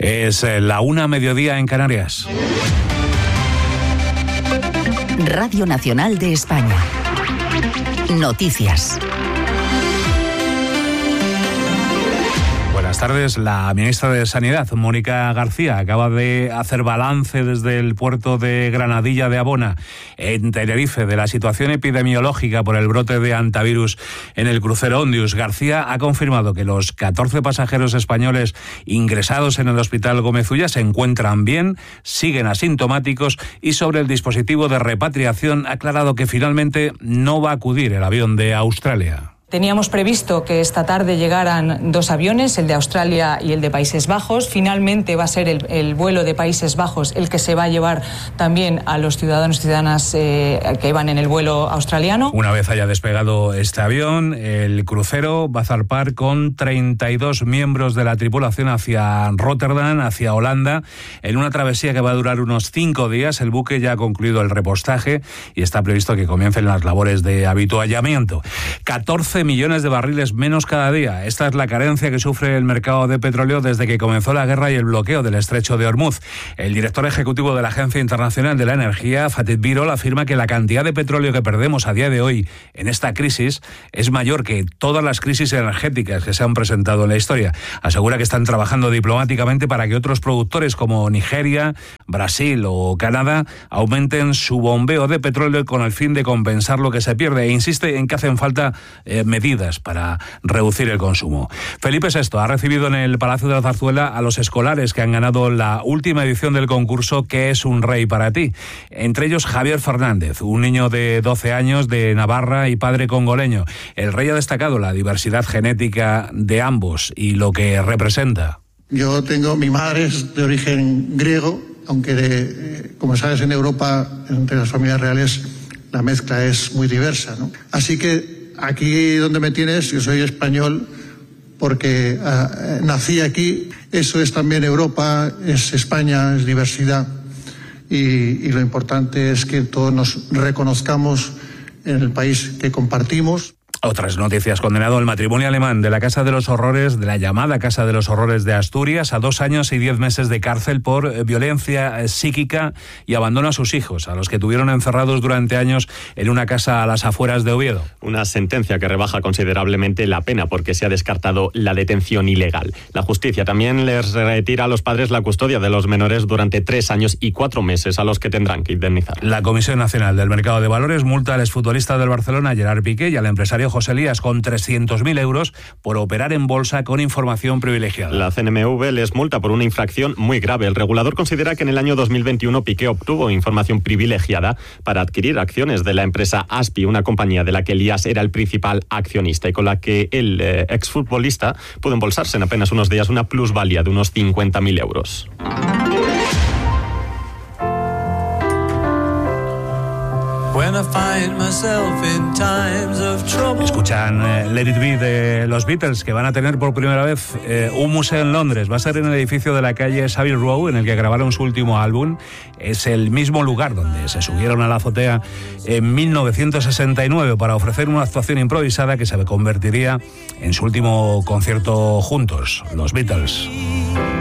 Es la 1:00 en Canarias. Radio Nacional de España. Noticias. Buenas tardes. La ministra de Sanidad, Mónica García, acaba de hacer balance desde el puerto de Granadilla de Abona, en Tenerife, de la situación epidemiológica por el brote de hantavirus en el crucero Ondius. García ha confirmado que los 14 pasajeros españoles ingresados en el Hospital Gómez Ulla se encuentran bien, siguen asintomáticos, y sobre el dispositivo de repatriación ha aclarado que finalmente no va a acudir el avión de Australia. Teníamos previsto que esta tarde llegaran 2 aviones, el de Australia y el de Países Bajos. Finalmente va a ser el vuelo de Países Bajos el que se va a llevar también a los ciudadanos y ciudadanas que iban en el vuelo australiano. Una vez haya despegado este avión, el crucero va a zarpar con 32 miembros de la tripulación hacia Rotterdam, hacia Holanda, en una travesía que va a durar unos 5 días. El buque ya ha concluido el repostaje y está previsto que comiencen las labores de avituallamiento. 14 millones de barriles menos cada día. Esta es la carencia que sufre el mercado de petróleo desde que comenzó la guerra y el bloqueo del estrecho de Hormuz. El director ejecutivo de la Agencia Internacional de la Energía, Fatih Birol, afirma que la cantidad de petróleo que perdemos a día de hoy en esta crisis es mayor que todas las crisis energéticas que se han presentado en la historia. Asegura que están trabajando diplomáticamente para que otros productores como Nigeria, Brasil o Canadá aumenten su bombeo de petróleo con el fin de compensar lo que se pierde, e insiste en que hacen falta medidas para reducir el consumo. Felipe VI ha recibido en el Palacio de la Zarzuela a los escolares que han ganado la última edición del concurso ¿Qué es un rey para ti? Entre ellos Javier Fernández, un niño de 12 años de Navarra y padre congoleño. El rey ha destacado la diversidad genética de ambos y lo que representa. Mi madre es de origen griego, aunque como sabes en Europa, entre las familias reales, la mezcla es muy diversa, ¿no? Así que aquí donde me tienes, yo soy español porque nací aquí. Eso es también Europa, es España, es diversidad. Y lo importante es que todos nos reconozcamos en el país que compartimos. Otras noticias. Condenado el matrimonio alemán de la Casa de los Horrores, de la llamada Casa de los Horrores de Asturias, a 2 años y 10 meses de cárcel por violencia psíquica y abandono a sus hijos, a los que tuvieron encerrados durante años en una casa a las afueras de Oviedo. Una sentencia que rebaja considerablemente la pena porque se ha descartado la detención ilegal. La justicia también les retira a los padres la custodia de los menores durante 3 años y 4 meses, a los que tendrán que indemnizar. La Comisión Nacional del Mercado de Valores multa al exfutbolista del Barcelona, Gerard Piqué, y al empresario José Lías con 300.000 euros por operar en bolsa con información privilegiada. La CNMV les multa por una infracción muy grave. El regulador considera que en el año 2021 Piqué obtuvo información privilegiada para adquirir acciones de la empresa Aspi, una compañía de la que Lías era el principal accionista y con la que el exfutbolista pudo embolsarse en apenas unos días una plusvalía de unos 50.000 euros. Escuchan Let It Be de los Beatles, que van a tener por primera vez un museo en Londres. Va a ser en el edificio de la calle Savile Row, en el que grabaron su último álbum. Es el mismo lugar donde se subieron a la azotea en 1969 para ofrecer una actuación improvisada que se convertiría en su último concierto juntos, los Beatles.